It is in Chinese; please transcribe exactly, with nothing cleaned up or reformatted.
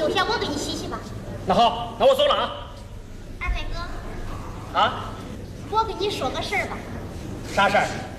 留下我给你洗洗吧。 那好，那我走了啊。 二飞哥， 啊？ 我跟你说个事儿吧。 啥事儿？